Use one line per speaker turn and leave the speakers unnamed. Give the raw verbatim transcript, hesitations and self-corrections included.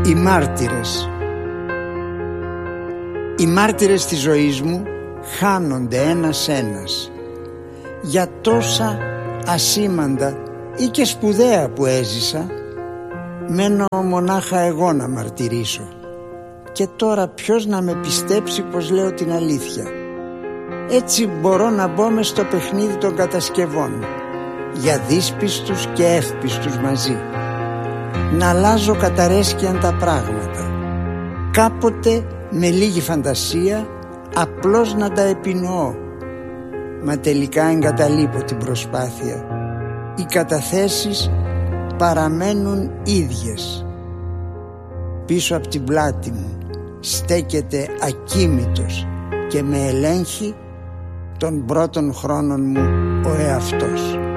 Οι μάρτυρες. Οι μάρτυρες της ζωής μου χάνονται ένας-ένας για τόσα ασήμαντα ή και σπουδαία που έζησα. Μένω μονάχα εγώ να μαρτυρήσω, και τώρα ποιος να με πιστέψει πως λέω την αλήθεια. Έτσι μπορώ να μπω μες στο παιχνίδι των κατασκευών, για δύσπιστους και εύπιστους μαζί, να αλλάζω καταρέσκειαν τα πράγματα, κάποτε με λίγη φαντασία απλώς να τα επινοώ, μα τελικά εγκαταλείπω την προσπάθεια. Οι καταθέσεις παραμένουν ίδιες. Πίσω από την πλάτη μου στέκεται ακίμητος και με ελέγχει των πρώτων χρόνων μου ο εαυτός.